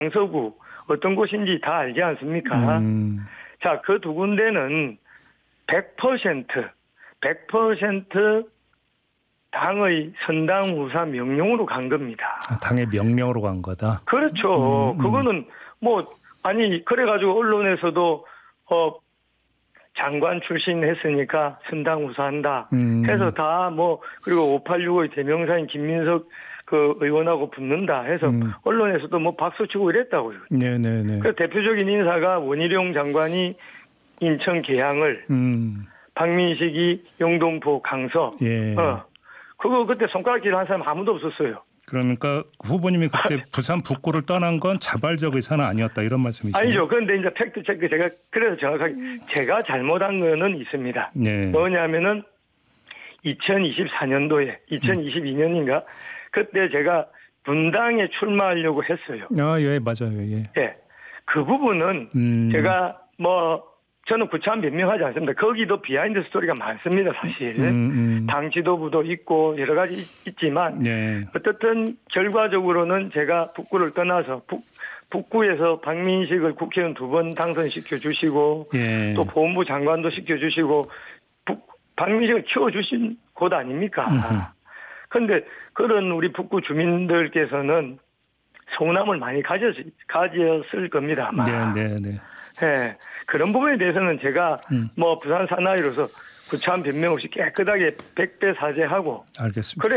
강서구 어떤 곳인지 다 알지 않습니까? 자, 그 두 군데는 100% 당의 선당후사 명령으로 간 겁니다. 당의 명령으로 간 거다. 그렇죠. 그거는 그래가지고 언론에서도 장관 출신 했으니까 선당후사한다 해서 다 그리고 586의 대명사인 김민석 그 의원하고 붙는다 해서 언론에서도 박수 치고 이랬다고요. 네네네. 그 대표적인 인사가 원희룡 장관이 인천 계양을, 박민식이 영동포 강서. 예. 그거 그때 손가락질 한 사람 아무도 없었어요. 그러니까 후보님이 그때 부산 북구를 떠난 건 자발적 의사는 아니었다 이런 말씀이시죠? 아니죠. 그런데 이제 팩트 체크 그래서 정확하게 제가 잘못한 거는 있습니다. 네. 뭐냐면은 2024년도에 2022년인가 그때 제가 분당에 출마하려고 했어요. 예, 맞아요. 예. 예. 그 부분은 제가 저는 구차한 변명하지 않습니다. 거기도 비하인드 스토리가 많습니다, 사실. 당 지도부도 있고 여러 가지 있지만 네. 어떻든 결과적으로는 제가 북구를 떠나서 북구에서 박민식을 국회의원 2번 당선시켜 주시고 예. 또 보훈부 장관도 시켜 주시고 박민식을 키워주신 곳 아닙니까? 그런데 그런 우리 북구 주민들께서는 서운함을 많이 가졌을 겁니다, 아마. 네. 예, 그런 부분에 대해서는 제가 부산 사나이로서 구차한 변명 없이 깨끗하게 100배 사죄하고 알겠습니다.